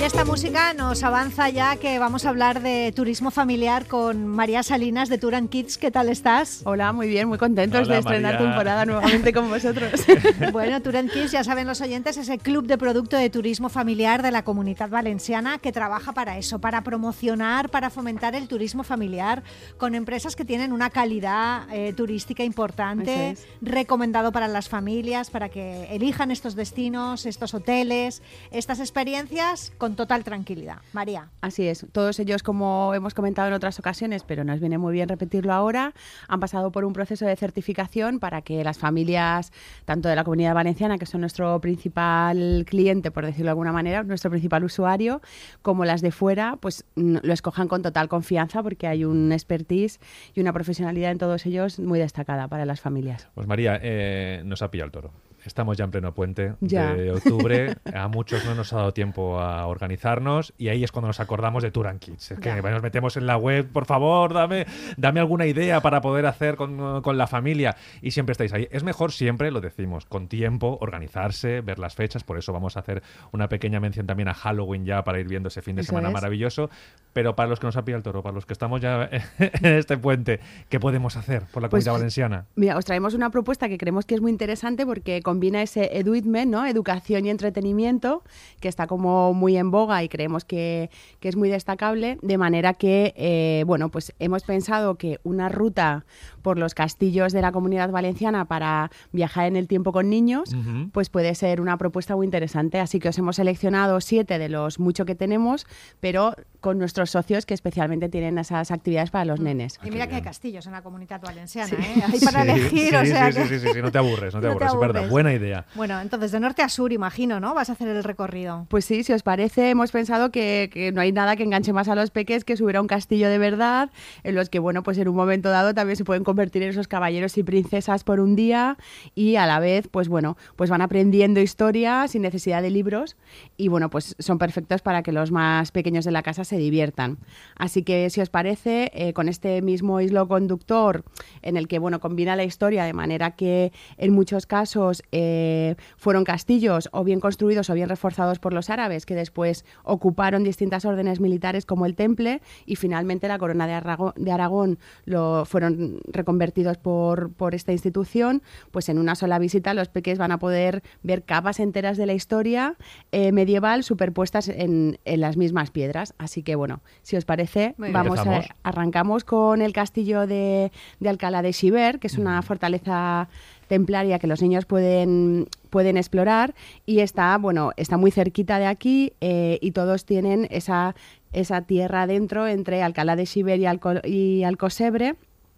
esta música nos avanza ya que vamos a hablar de turismo familiar con María Salinas de Tour and Kids. ¿Qué tal estás? Hola, muy bien, muy contentos Hola, de estrenar María. temporada nuevamente con vosotros. Bueno, Tour and Kids, ya saben los oyentes, es el club de producto de turismo familiar de la Comunitat Valenciana que trabaja para eso, para promocionar, para fomentar el turismo familiar con empresas que tienen una calidad turística importante, Eso es. recomendado para las familias, para que elijan estos destinos, estos hoteles, estas experiencias con total tranquilidad. María. Así es, todos ellos, como hemos comentado en otras ocasiones, pero nos viene muy bien repetirlo ahora, han pasado por un proceso de certificación para que las familias, tanto de la Comunidad Valenciana, que son nuestro principal cliente, por decirlo de alguna manera, nuestro principal usuario, como las de fuera, pues lo escojan con total confianza porque hay un expertise y una profesionalidad en todos ellos muy destacada para las familias. Pues María, nos ha pillado el toro. Estamos ya en pleno puente Ya. de octubre. A muchos no nos ha dado tiempo a organizarnos y ahí es cuando nos acordamos de Tour and Kids. Es que Ya. nos metemos en la web, por favor, dame alguna idea para poder hacer con la familia. Y siempre estáis ahí. Es mejor siempre, lo decimos, con tiempo, organizarse, ver las fechas. Por eso vamos a hacer una pequeña mención también a Halloween ya para ir viendo ese fin de Eso semana es. maravilloso. Pero para los que nos ha pillado el toro, para los que estamos ya en este puente, ¿qué podemos hacer por la Pues, Comunidad Valenciana? Mira, os traemos una propuesta que creemos que es muy interesante porque combina ese eduitment, ¿no? Educación y entretenimiento, que está como muy en boga y creemos que es muy destacable, de manera que, bueno, pues hemos pensado que una ruta por los castillos de la Comunidad Valenciana para viajar en el tiempo con niños, Ujú. pues puede ser una propuesta muy interesante. Así que os hemos seleccionado 7 de los mucho que tenemos, pero con nuestros socios que especialmente tienen esas actividades para los nenes. Y qué mira que hay bien. castillos en la Comunitat Valenciana, Sí. ¿eh? Hay para elegir, sí, o sea sí, que... sí, no te aburres, no te No te aburres, es verdad, aburres. buena idea. Bueno, entonces de norte a sur, imagino, ¿no? Vas a hacer el recorrido. Pues sí, si os parece, hemos pensado que no hay nada que enganche más a los peques que subir a un castillo de verdad, en los que, bueno, pues en un momento dado también se pueden convertir en esos caballeros y princesas por un día y a la vez, pues bueno, pues van aprendiendo historia sin necesidad de libros y, bueno, pues son perfectos para que los más pequeños de la casa se diviertan. Así que, si os parece, con este mismo hilo conductor en el que, bueno, combina la historia de manera que en muchos casos fueron castillos o bien construidos o bien reforzados por los árabes que después ocuparon distintas órdenes militares como el Temple y finalmente la corona de Aragón lo fueron reconvertidos por esta institución, pues en una sola visita los peques van a poder ver capas enteras de la historia medieval superpuestas en las mismas piedras. Así que, bueno, si os parece, Muy bien. Empezamos. arrancamos con el castillo de Alcalá de Xiver, que es una fortaleza templaria que los niños pueden explorar y está muy cerquita de aquí y todos tienen esa tierra dentro entre Alcalá de Xiver y Alcosebre,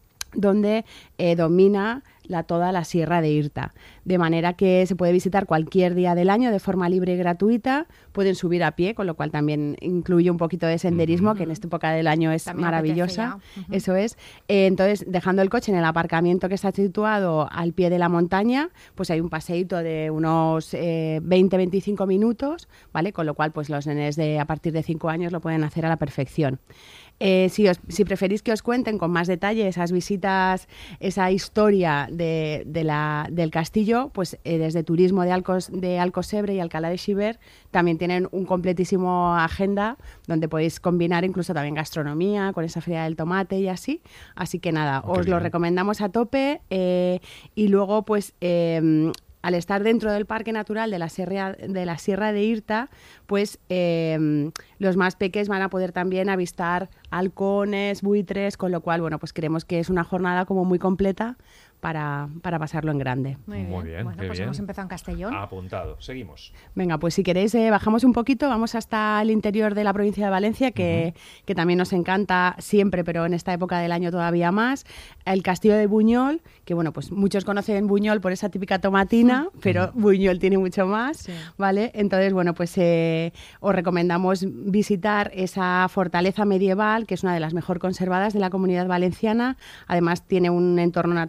donde domina toda la Sierra de Irta, de manera que se puede visitar cualquier día del año de forma libre y gratuita, pueden subir a pie, con lo cual también incluye un poquito de senderismo, que en esta época del año es También maravillosa. apetece ya. Eso es. Entonces, dejando el coche en el aparcamiento que está situado al pie de la montaña, pues hay un paseíto de unos 20-25 minutos, ¿vale? Con lo cual, pues los nenes a partir de 5 años lo pueden hacer a la perfección. Si preferís que os cuenten con más detalle esas visitas, esa historia del castillo, pues desde Turismo de Alcosebre y Alcalá de Xiver también tienen un completísimo agenda donde podéis combinar incluso también gastronomía con esa feria del tomate y así. Así que nada, Oh, qué os lo bien. recomendamos a tope y luego pues... al estar dentro del Parque Natural de la Sierra de Irta, pues los más peques van a poder también avistar halcones, buitres, con lo cual, bueno, pues creemos que es una jornada como muy completa para pasarlo en grande. Muy bien. Bueno, qué pues bien. hemos empezado en Castellón. Apuntado, seguimos. Venga, pues si queréis bajamos un poquito, vamos hasta el interior de la provincia de Valencia, que también nos encanta siempre, pero en esta época del año todavía más. El castillo de Buñol, que bueno, pues muchos conocen Buñol por esa típica tomatina, pero Buñol tiene mucho más, Sí. ¿vale? Entonces, bueno, pues os recomendamos visitar esa fortaleza medieval, que es una de las mejor conservadas de la Comunidad Valenciana. Además, tiene un entorno natural como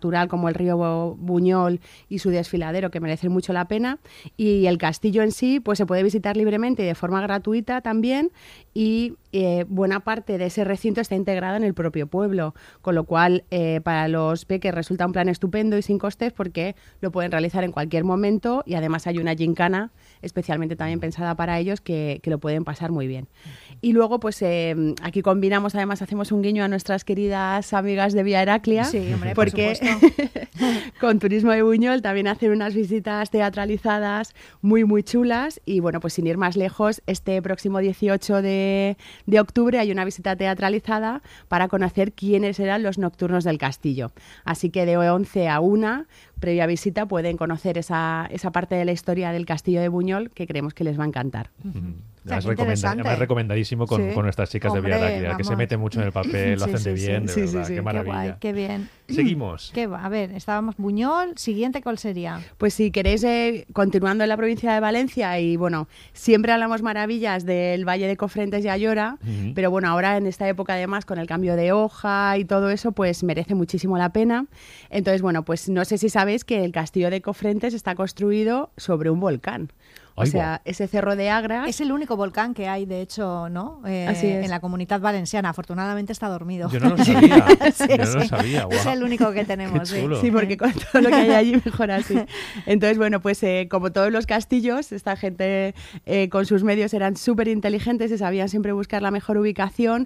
como el río Buñol y su desfiladero, que merecen mucho la pena. Y el castillo en sí pues se puede visitar libremente y de forma gratuita también, y buena parte de ese recinto está integrada en el propio pueblo, con lo cual para los peques resulta un plan estupendo y sin costes porque lo pueden realizar en cualquier momento, y además hay una gincana especialmente también pensada para ellos que lo pueden pasar muy bien. Y luego pues aquí combinamos, además hacemos un guiño a nuestras queridas amigas de Vía Heraclia, Sí, hombre, porque por supuesto. con Turismo de Buñol también hacen unas visitas teatralizadas muy muy chulas, y bueno, pues sin ir más lejos, este próximo 18 de octubre hay una visita teatralizada para conocer quiénes eran los nocturnos del castillo. Así que de 11 a 1, previa visita, pueden conocer esa parte de la historia del castillo de Buñol, que creemos que les va a encantar. sea, qué Además, interesante. recomendadísimo con, Sí. con nuestras chicas Hombre, de Vía Láctea, que se vamos. meten mucho en el papel, lo Sí, hacen de sí, bien, sí. de Sí, verdad, sí, sí. qué Qué Qué maravilla. guay, qué bien. Seguimos. ¿Qué va? A ver, estábamos Buñol, siguiente, ¿cuál sería? Pues si queréis, continuando en la provincia de Valencia, y bueno, siempre hablamos maravillas del Valle de Cofrentes y Ayora, Ujú. pero bueno, ahora en esta época además con el cambio de hoja y todo eso, pues merece muchísimo la pena. Entonces, bueno, pues no sé si sabéis que el castillo de Cofrentes está construido sobre un volcán. O Ay, sea, ese cerro de Agras... Es el único volcán que hay, de hecho, ¿no? Así es. En la Comunidad Valenciana. Afortunadamente está dormido. Yo no lo sabía. Sí, Yo no lo sí. sabía. Es Guau. el único que tenemos. Qué chulo. Sí, porque con todo lo que hay allí mejor así. Entonces, bueno, pues como todos los castillos, esta gente con sus medios eran súper inteligentes y sabían siempre buscar la mejor ubicación.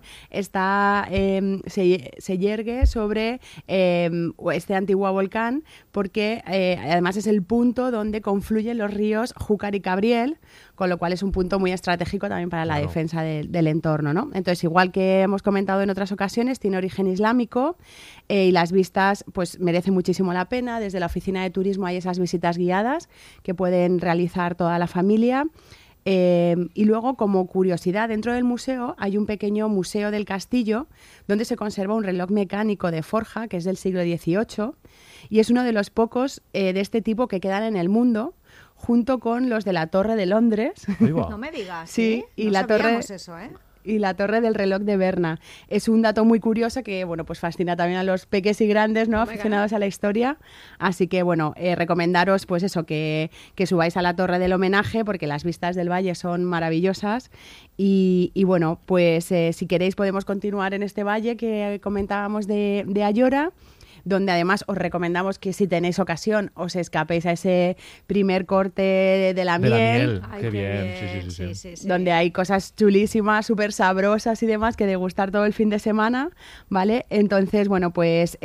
Se yergue sobre este antiguo volcán porque además es el punto donde confluyen los ríos Júcar y Cabriel, con lo cual es un punto muy estratégico también para la Claro. defensa del entorno, ¿no? Entonces, igual que hemos comentado en otras ocasiones, tiene origen islámico y las vistas pues merecen muchísimo la pena. Desde la oficina de turismo hay esas visitas guiadas que pueden realizar toda la familia. Y luego, como curiosidad, dentro del museo hay un pequeño museo del castillo donde se conserva un reloj mecánico de forja que es del siglo XVIII y es uno de los pocos de este tipo que quedan en el mundo, junto con los de la Torre de Londres. Ahí va. No me digas. Sí, ¿eh? y No la sabíamos torre- eso, ¿eh? y la torre del reloj de Berna. Es un dato muy curioso que, bueno, pues fascina también a los peques y grandes, ¿no? Omega. Aficionados a la historia. Así que, bueno, recomendaros, pues eso, que subáis a la torre del homenaje, porque las vistas del valle son maravillosas. Y bueno, pues si queréis podemos continuar en este valle que comentábamos de Ayora, donde además os recomendamos que si tenéis ocasión os escapéis a ese primer corte de la De la miel. miel. Ay, Qué bien. Sí. Donde hay cosas chulísimas, súper sabrosas y demás que degustar todo el fin de semana, ¿vale? Entonces, bueno, pues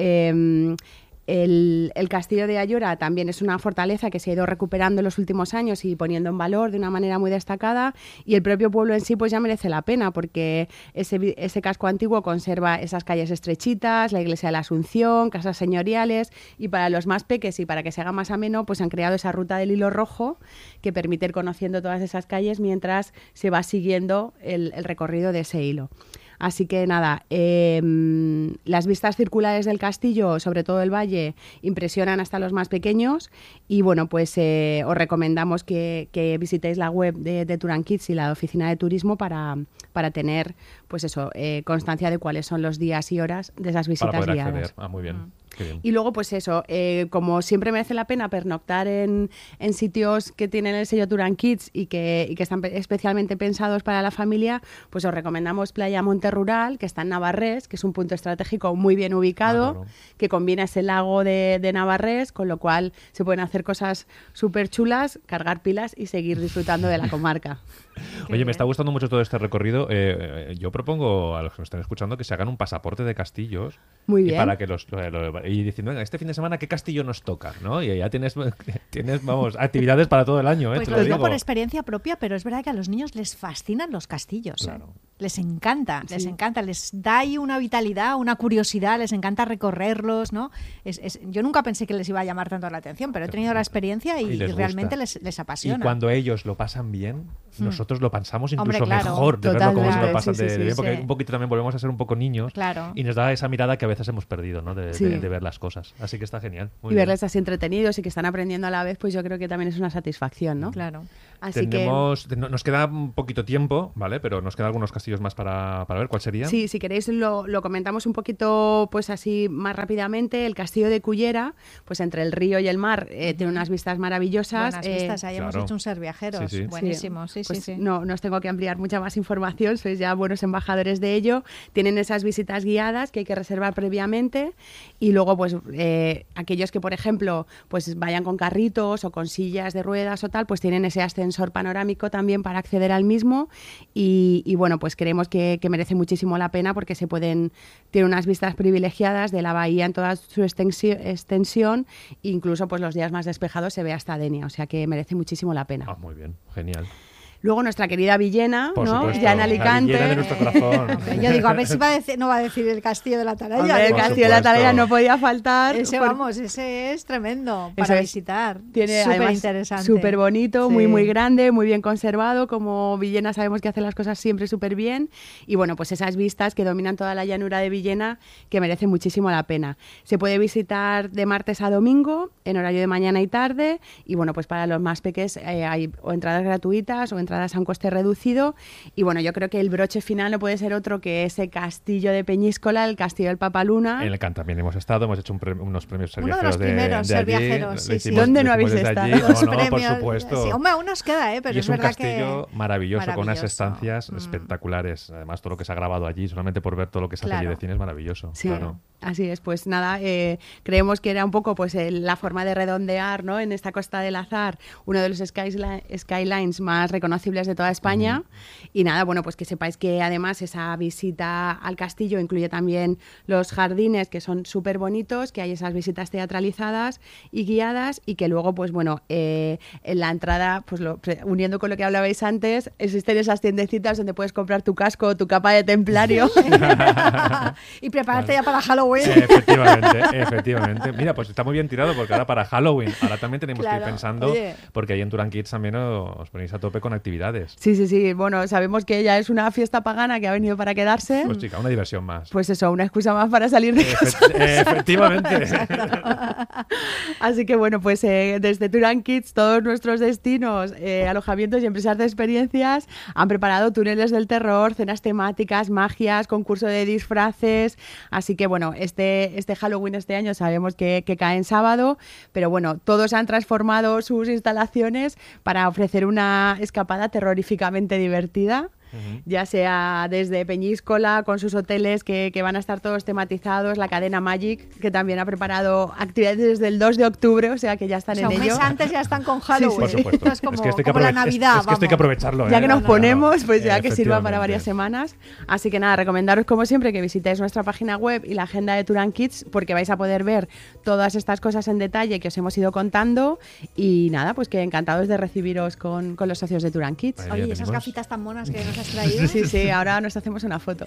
el castillo de Ayora también es una fortaleza que se ha ido recuperando en los últimos años y poniendo en valor de una manera muy destacada, y el propio pueblo en sí pues ya merece la pena porque ese casco antiguo conserva esas calles estrechitas, la iglesia de la Asunción, casas señoriales, y para los más peques y para que se haga más ameno pues han creado esa ruta del hilo rojo que permite ir conociendo todas esas calles mientras se va siguiendo el recorrido de ese hilo. Así que nada, las vistas circulares del castillo, sobre todo el valle, impresionan hasta los más pequeños, y bueno, pues os recomendamos que visitéis la web de Turan Kids y la oficina de turismo para tener, pues eso, constancia de cuáles son los días y horas de esas visitas Para poder guiadas. acceder. Ah, muy bien. Qué bien. Y luego, pues eso, como siempre merece la pena pernoctar en sitios que tienen el sello Turan Kids y que están especialmente pensados para la familia, pues os recomendamos Playa Monte Rural, que está en Navarrés, que es un punto estratégico muy bien ubicado, Ah, claro. que combina ese lago de Navarrés, con lo cual se pueden hacer cosas súper chulas, cargar pilas y seguir disfrutando de la comarca. Oye, bien. me está gustando mucho todo este recorrido. Yo propongo a los que nos están escuchando que se hagan un pasaporte de castillos. Muy Y bien. para que y diciendo, venga, este fin de semana, ¿qué castillo nos toca? ¿No? Y ya tienes vamos, actividades para todo el año, ¿eh? Pues Te lo lo digo digo. por experiencia propia, pero es verdad que a los niños les fascinan los castillos. Claro. Les encanta, les da ahí una vitalidad, una curiosidad, les encanta recorrerlos, ¿no? Yo nunca pensé que les iba a llamar tanto la atención, pero he tenido la experiencia y les realmente gusta. les Y apasiona. cuando ellos lo pasan bien, nosotros lo pasamos Hombre, incluso claro. mejor de verlo como se Totalmente, lo pasan sí, de sí, bien, sí, porque sí. un poquito también volvemos a ser un poco niños Claro. y nos da esa mirada que a veces hemos perdido, ¿no? De Sí. ver las cosas. Así que está genial. Muy Y bien. verles así entretenidos y que están aprendiendo a la vez, pues yo creo que también es una satisfacción, ¿no? Claro. Así nos queda un poquito tiempo, ¿vale? Pero nos quedan algunos castillos más para ver. ¿Cuál sería? Sí, si queréis lo comentamos un poquito pues así más rápidamente. El castillo de Cullera, pues entre el río y el mar, tiene unas vistas maravillosas. Buenas vistas, ahí hemos hecho un Ser Viajeros. Sí. Buenísimo, sí. No os tengo que ampliar mucha más información, sois ya buenos embajadores de ello. Tienen esas visitas guiadas que hay que reservar previamente y luego pues aquellos que, por ejemplo, pues vayan con carritos o con sillas de ruedas o tal, pues tienen ese ascensor panorámico también para acceder al mismo y bueno, pues creemos que merece muchísimo la pena porque tiene unas vistas privilegiadas de la bahía en toda su extensión, incluso pues los días más despejados se ve hasta Denia, o sea que merece muchísimo la pena. Muy bien, genial. Luego nuestra querida Villena, por ¿no? Supuesto, ya en Alicante. Villena de nuestro corazón. Yo digo, a ver si no va a decir el Castillo de la Atalaya. Hombre, el Castillo de la Atalaya no podía faltar. Ese es tremendo para visitar. Tiene súper interesante. Súper bonito, Sí. muy grande, muy bien conservado. Como Villena sabemos que hace las cosas siempre súper bien. Y bueno, pues esas vistas que dominan toda la llanura de Villena que merecen muchísimo la pena. Se puede visitar de martes a domingo en horario de mañana y tarde. Y bueno, pues para los más pequeños hay o entradas gratuitas o entradas a un coste reducido. Y bueno, yo creo que el broche final no puede ser otro que ese castillo de Peñíscola, el castillo del Papaluna. En el CAN también hemos estado, hemos hecho unos premios Ser Uno de Viajeros los primeros de Ser allí. Viajeros, sí. ¿Dónde no habéis estado? Los No, por supuesto. Sí, hombre, aún nos queda, pero y es verdad un castillo que maravilloso, con unas estancias espectaculares. Además, todo lo que se ha grabado allí, solamente por ver todo lo que se hace allí de cine es maravilloso. Sí, claro. Así es. Pues nada, creemos que era un poco pues la forma de redondear, ¿no? En esta Costa del Azar, uno de los skylines más reconocibles de toda España. Y nada, bueno, pues que sepáis que además esa visita al castillo incluye también los jardines, que son súper bonitos, que hay esas visitas teatralizadas y guiadas y que luego, pues bueno, en la entrada, pues uniendo con lo que hablabais antes, existen esas tiendecitas donde puedes comprar tu casco o tu capa de templario. Y prepararte ya para Halloween. Efectivamente. Mira, pues está muy bien tirado porque ahora para Halloween, ahora también tenemos que ir pensando, porque ahí en Turan Kids también os ponéis a tope con actividades. Sí. Bueno, sabemos que ella es una fiesta pagana que ha venido para quedarse. Pues chica, una diversión más. Pues eso, una excusa más para salir de casa. Efectivamente. Así que bueno, pues desde Turan Kids, todos nuestros destinos, alojamientos y empresas de experiencias han preparado túneles del terror, cenas temáticas, magias, concurso de disfraces. Así que bueno, este Halloween este año sabemos que cae en sábado, pero bueno, todos han transformado sus instalaciones para ofrecer una escapada terroríficamente divertida. Ya sea desde Peñíscola, con sus hoteles que van a estar todos tematizados, la cadena Magic, que también ha preparado actividades desde el 2 de octubre, o sea que ya están en ello. Un mes antes ya están con Halloween. Por supuesto. Es como la Navidad. Es que esto hay que aprovecharlo. Ya que nos ponemos, pues ya que sirva para varias semanas. Así que nada, recomendaros como siempre que visitéis nuestra página web y la agenda de Turan Kids, porque vais a poder ver todas estas cosas en detalle que os hemos ido contando. Y nada, pues que encantados de recibiros con los socios de Turan Kids. Oye, esas gafitas tan monas que nos has traído. Sí, ahora nos hacemos una foto.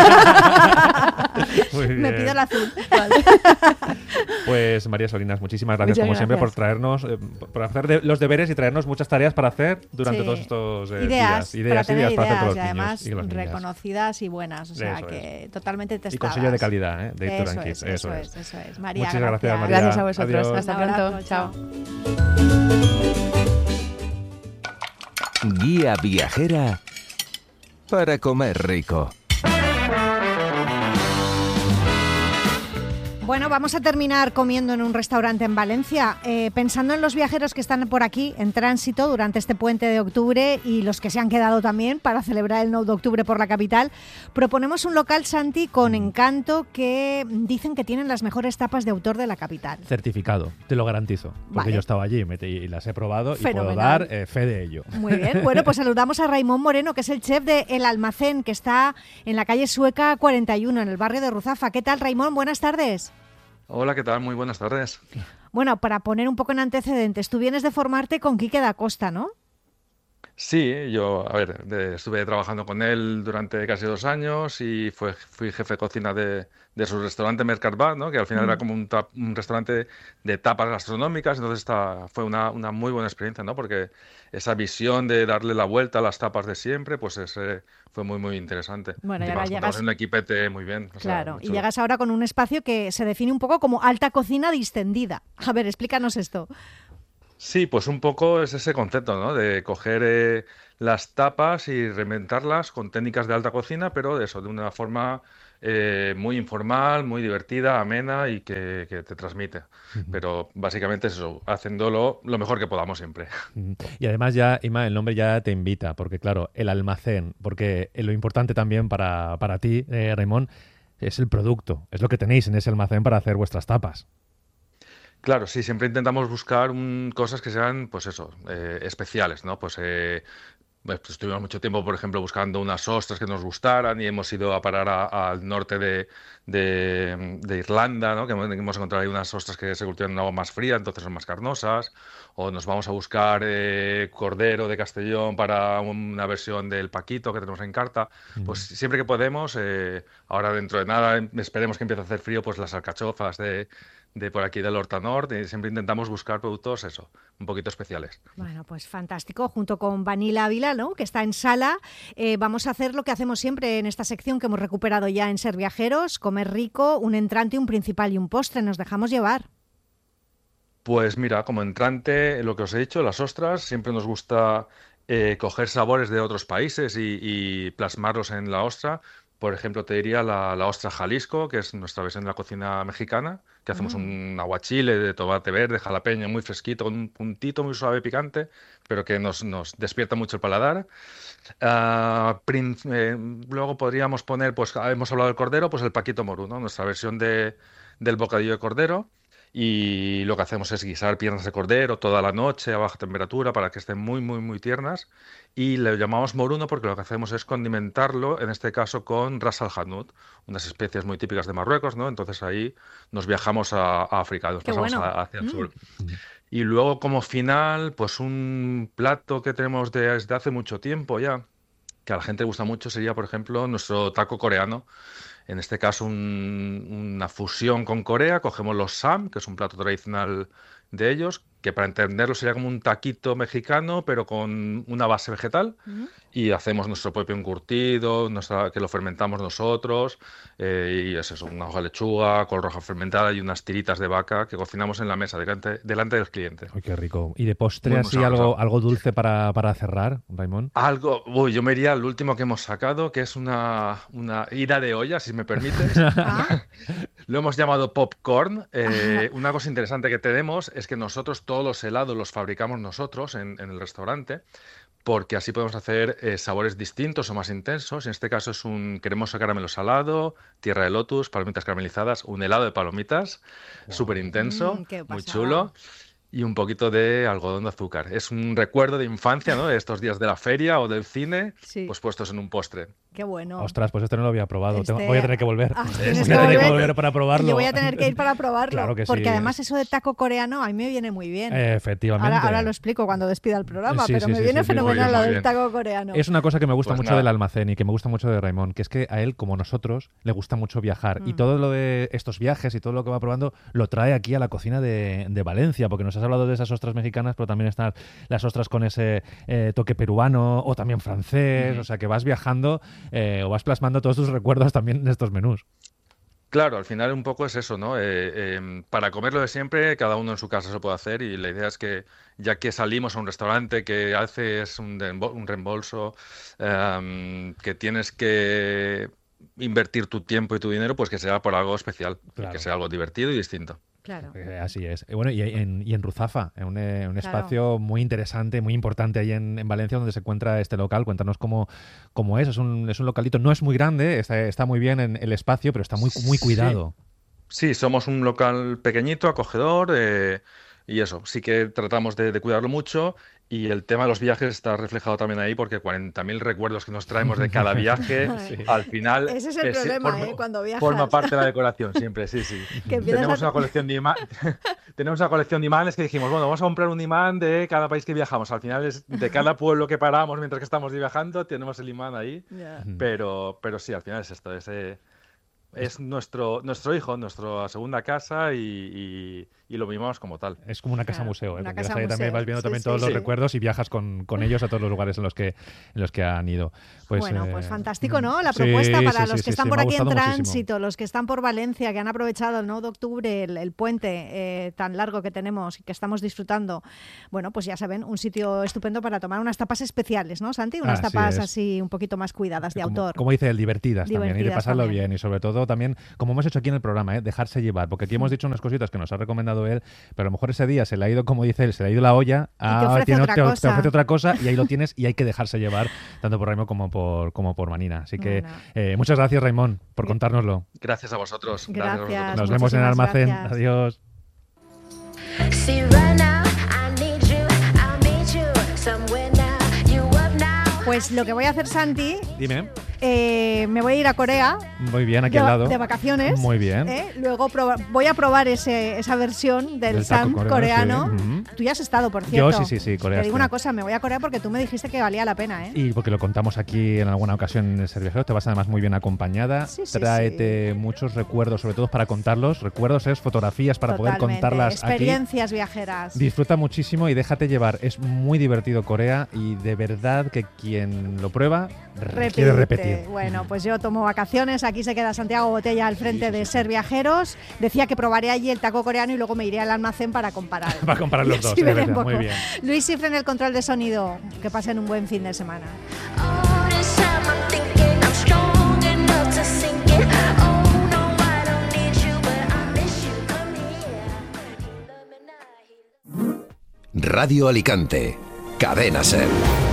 Me pido el azul. Vale. Pues María Solinas, muchísimas gracias como siempre por traernos, por hacer los deberes y traernos muchas tareas para hacer durante todos estos ideas para hacer con los y además niños y las niñas. Reconocidas y buenas, o sea que totalmente testadas. Y con sello de calidad, de Turan Kids. Eso es. María, muchas gracias, María. Gracias a vosotros. Adiós. Hasta pronto. Chao. Guía viajera para comer rico. Bueno, vamos a terminar comiendo en un restaurante en Valencia. Pensando en los viajeros que están por aquí en tránsito durante este puente de octubre y los que se han quedado también para celebrar el 9 de octubre por la capital, proponemos un local, Santi, con encanto que dicen que tienen las mejores tapas de autor de la capital. Certificado, te lo garantizo, porque yo estaba allí y las he probado. Fenomenal. Y puedo dar fe de ello. Muy bien, bueno, pues saludamos a Raimón Moreno, que es el chef de El Almacén, que está en la calle Sueca 41, en el barrio de Ruzafa. ¿Qué tal, Raimón? Buenas tardes. Hola, ¿qué tal? Muy buenas tardes. Bueno, para poner un poco en antecedentes, tú vienes de formarte con Quique da Costa, ¿no? Sí, yo, estuve trabajando con él durante casi 2 años y fui jefe de cocina de su restaurante Mercat, ¿no? Que al final era como un restaurante de tapas gastronómicas, entonces fue una muy buena experiencia, ¿no? Porque esa visión de darle la vuelta a las tapas de siempre, pues fue muy interesante. Bueno, y ahora llegas en un equipete muy bien. Claro, y llegas ahora con un espacio que se define un poco como alta cocina distendida. A ver, explícanos esto. Sí, pues un poco es ese concepto, ¿no? De coger las tapas y reinventarlas con técnicas de alta cocina, pero de eso, de una forma muy informal, muy divertida, amena y que te transmite. Ujú. Pero básicamente es eso, haciéndolo lo mejor que podamos siempre. Y además ya, Ima, el nombre ya te invita, porque claro, el almacén, porque lo importante también para ti, Raimón, es el producto, es lo que tenéis en ese almacén para hacer vuestras tapas. Claro, sí, siempre intentamos buscar cosas que sean, pues eso, especiales, ¿no? Pues estuvimos mucho tiempo, por ejemplo, buscando unas ostras que nos gustaran y hemos ido a parar al norte de Irlanda, ¿no? Que hemos encontrado ahí unas ostras que se cultivan en agua más fría, entonces son más carnosas. O nos vamos a buscar cordero de Castellón para una versión del Paquito que tenemos en carta. Pues Ujú. siempre que podemos, ahora dentro de nada, esperemos que empiece a hacer frío, pues las alcachofas de por aquí del Hortanor, y siempre intentamos buscar productos, eso, un poquito especiales. Bueno, pues fantástico. Junto con Vanilla Ávila, ¿no? Que está en sala, vamos a hacer lo que hacemos siempre en esta sección que hemos recuperado ya en Ser Viajeros, comer rico, un entrante, un principal y un postre. Nos dejamos llevar. Pues mira, como entrante, lo que os he dicho, las ostras, siempre nos gusta coger sabores de otros países y plasmarlos en la ostra. Por ejemplo, te diría la ostra Jalisco, que es nuestra versión de la cocina mexicana, que hacemos Mm, un aguachile de tomate verde, jalapeño, muy fresquito, con un puntito muy suave picante, pero que nos despierta mucho el paladar. Luego podríamos poner, pues hemos hablado del cordero, pues el paquito morú, ¿no? Nuestra versión del bocadillo de cordero. Y lo que hacemos es guisar piernas de cordero toda la noche a baja temperatura para que estén muy, muy, muy tiernas. Y le llamamos moruno porque lo que hacemos es condimentarlo, en este caso con ras al hanout, unas especias muy típicas de Marruecos, ¿no? Entonces ahí nos viajamos a África, nos qué pasamos bueno. hacia el Mm. sur. Y luego como final, pues un plato que tenemos desde hace mucho tiempo ya, que a la gente le gusta mucho, sería, por ejemplo, nuestro taco coreano. En este caso, una fusión con Corea. Cogemos los sam, que es un plato tradicional de ellos, que para entenderlo sería como un taquito mexicano, pero con una base vegetal. Mm. Y hacemos nuestro propio encurtido, que lo fermentamos nosotros. Y es eso, una hoja de lechuga, col roja fermentada y unas tiritas de vaca que cocinamos en la mesa delante del cliente. Ay, qué rico. ¿Y de postre Muy, muy así sabroso. algo dulce para cerrar, Raimón? Yo me iría al último que hemos sacado, que es una ida de olla, si me permites. Ah, Lo hemos llamado popcorn. ajá. Una cosa interesante que tenemos es que nosotros todos los helados los fabricamos nosotros en el restaurante, porque así podemos hacer sabores distintos o más intensos. En este caso es un cremoso caramelo salado, tierra de lotus, palomitas caramelizadas, un helado de palomitas, súper Wow. intenso, Qué muy pasada. chulo. Y un poquito de algodón de azúcar. Es un recuerdo de infancia, ¿no? De estos días de la feria o del cine, Sí, pues puestos en un postre. qué bueno. Ostras, pues este no lo había probado. Voy a Este, tener que volver. tienes Voy que a tener que volver volver para y yo probarlo. voy a tener que ir para probarlo, Claro que sí. porque además eso de taco coreano a mí me viene muy bien. Ahora lo Efectivamente. explico cuando despida el programa, Sí, pero sí, me sí, viene sí, sí, Muy sí. fenomenal bien, lo muy del bien. taco coreano. Es una cosa que me gusta Pues mucho del nada. almacén y que me gusta mucho de Raimón, que es que a él, como nosotros, le gusta mucho viajar. Y Mm. todo lo de estos viajes y todo lo que va probando lo trae aquí a la cocina de Valencia, porque nos has hablado de esas ostras mexicanas, pero también están las ostras con ese toque peruano o también francés. O Ujú. sea, que vas viajando o vas plasmando todos tus recuerdos también en estos menús. Claro, al final un poco es eso, ¿no? Para comerlo de siempre, cada uno en su casa se puede hacer y la idea es que ya que salimos a un restaurante que haces un reembolso, que tienes que invertir tu tiempo y tu dinero, pues que sea por algo especial y que Claro. sea algo divertido y distinto. Claro, Así es. Bueno, y en Ruzafa, en un claro. espacio muy interesante, muy importante ahí en Valencia, donde se encuentra este local. Cuéntanos cómo es. Es un localito, no es muy grande, está muy bien en el espacio, pero está muy, muy Sí, cuidado. sí, somos un local pequeñito, acogedor, y eso, sí que tratamos de cuidarlo mucho y el tema de los viajes está reflejado también ahí porque 40.000 recuerdos que nos traemos de cada viaje, Sí. al final Ese es el problema, ¿eh? Cuando forma viajas, parte de la decoración siempre, sí, sí. que empiezas Tenemos a... una colección de tenemos una colección de imanes que dijimos, bueno, vamos a comprar un imán de cada país que viajamos. Al final es de cada pueblo que paramos mientras que estamos viajando, tenemos el imán ahí, Ya. pero sí, al final es esto, es nuestro hijo, nuestra segunda casa y lo mimamos como tal. Es como una casa museo, una porque casa ahí también museo. vas viendo también Sí, todos sí. los Sí. recuerdos y viajas con ellos a todos los lugares en los que han ido. Pues, Bueno, pues fantástico, ¿no? La sí, propuesta para sí, los sí, que están sí, por me ha aquí en gustado muchísimo. tránsito, los que están por Valencia, que han aprovechado el 9 de octubre, el puente tan largo que tenemos y que estamos disfrutando. Bueno, pues ya saben, un sitio estupendo para tomar unas tapas especiales, ¿no, Santi? Unas Así tapas es. así un poquito más cuidadas, de autor. Como dice él, divertidas también, y de Divertidas pasarlo también. bien. Y sobre todo también, como hemos hecho aquí en el programa, dejarse llevar. Porque aquí hemos dicho unas cositas que nos ha recomendado él, pero a lo mejor ese día se le ha ido, como dice él, se le ha ido la olla, te ofrece otra te cosa. ofrece otra cosa y ahí lo tienes y hay que dejarse llevar, tanto por Raimón como por Manina. Así que Bueno. muchas gracias, Raimón, por contárnoslo. Gracias a vosotros. Gracias. vosotros. Nos vemos en el Muchísimas almacén. gracias. Adiós. See right now, I need you, I'll meet you somewhere now, you up now. Pues lo que voy a hacer, Santi, Dime. me voy a ir a Corea Muy bien, aquí al lado. de vacaciones. Muy bien. Luego voy a probar esa versión del Del taco Sam coreano, coreano. sí. Ujú. Tú ya has estado, por cierto. sí, Corea. Te digo sí. una cosa, me voy a Corea porque tú me dijiste que valía la pena, ¿eh? Y porque lo contamos aquí en alguna ocasión en el Ser Viajero, te vas además muy bien acompañada. Sí, sí, Tráete muchos recuerdos, sobre todo para contarlos. Recuerdos es fotografías para poder Totalmente. contarlas aquí. Experiencias viajeras. Disfruta muchísimo y déjate llevar. Es muy divertido Corea y de verdad que quien lo prueba quiere repetir. Bueno, pues yo tomo vacaciones. Aquí se queda Santiago Botella al frente de Ser Viajeros. Decía que probaré allí el taco coreano y luego me iré al almacén para comparar. Para comparar los Y dos. así veré un muy poco. bien. Luis Cifre en el control de sonido. Que pasen un buen fin de semana. All this time I'm thinking I'm strong enough to sink it. Oh no, I don't need you, but I miss you. Come here. Radio Alicante. Cadena Ser.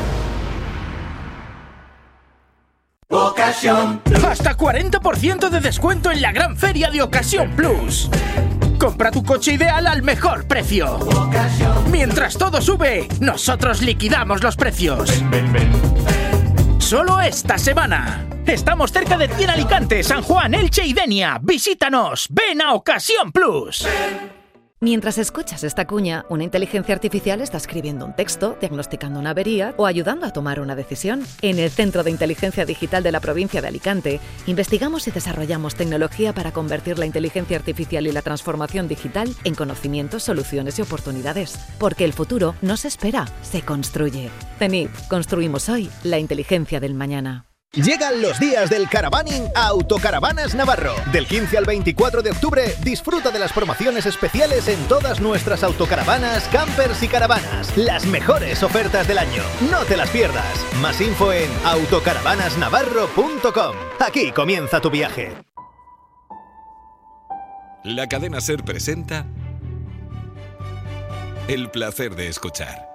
Hasta 40% de descuento en la gran feria de Ocasión Plus. Compra tu coche ideal al mejor precio. Mientras todo sube, nosotros liquidamos los precios. Solo esta semana. Estamos cerca de ti en Alicante, San Juan, Elche y Denia. Visítanos. Ven a Ocasión Plus. Mientras escuchas esta cuña, una inteligencia artificial está escribiendo un texto, diagnosticando una avería o ayudando a tomar una decisión. En el Centro de Inteligencia Digital de la provincia de Alicante, investigamos y desarrollamos tecnología para convertir la inteligencia artificial y la transformación digital en conocimientos, soluciones y oportunidades. Porque el futuro no se espera, se construye. CENIP, construimos hoy la inteligencia del mañana. Llegan los días del caravaning a Autocaravanas Navarro. Del 15 al 24 de octubre, disfruta de las promociones especiales en todas nuestras autocaravanas, campers y caravanas. Las mejores ofertas del año. No te las pierdas. Más info en autocaravanasnavarro.com. Aquí comienza tu viaje. La cadena SER presenta El placer de escuchar.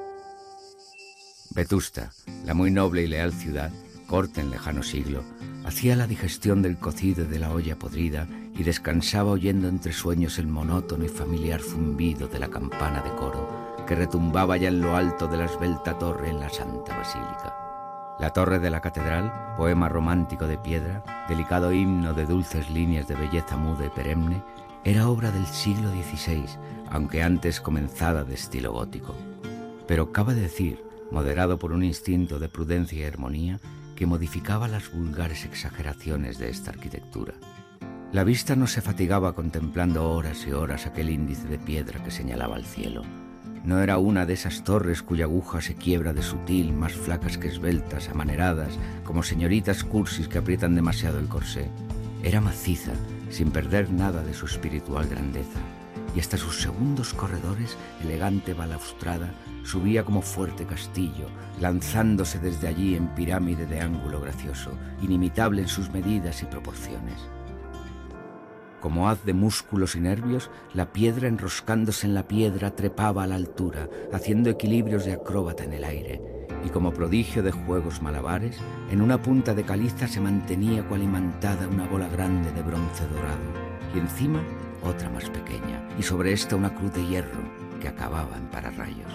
Vetusta, la muy noble y leal ciudad, corta en lejano siglo, hacía la digestión del cocido de la olla podrida y descansaba oyendo entre sueños el monótono y familiar zumbido de la campana de coro que retumbaba ya en lo alto de la esbelta torre en la Santa Basílica. La torre de la catedral, poema romántico de piedra, delicado himno de dulces líneas de belleza muda y perenne, era obra del siglo XVI, aunque antes comenzada de estilo gótico. Pero cabe decir, moderado por un instinto de prudencia y armonía, que modificaba las vulgares exageraciones de esta arquitectura. La vista no se fatigaba contemplando horas y horas aquel índice de piedra que señalaba al cielo. No era una de esas torres cuya aguja se quiebra de sutil, más flacas que esbeltas, amaneradas, como señoritas cursis que aprietan demasiado el corsé. Era maciza, sin perder nada de su espiritual grandeza, y hasta sus segundos corredores, elegante balaustrada, subía como fuerte castillo, lanzándose desde allí en pirámide de ángulo gracioso, inimitable en sus medidas y proporciones. Como haz de músculos y nervios, la piedra enroscándose en la piedra trepaba a la altura, haciendo equilibrios de acróbata en el aire, y como prodigio de juegos malabares, en una punta de caliza se mantenía cual imantada una bola grande de bronce dorado, y encima otra más pequeña, y sobre esta una cruz de hierro que acababa en pararrayos.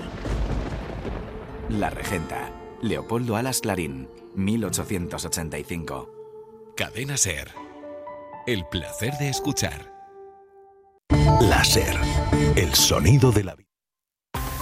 La Regenta, Leopoldo Alas Clarín, 1885. Cadena SER. El placer de escuchar. La SER, el sonido de la vida.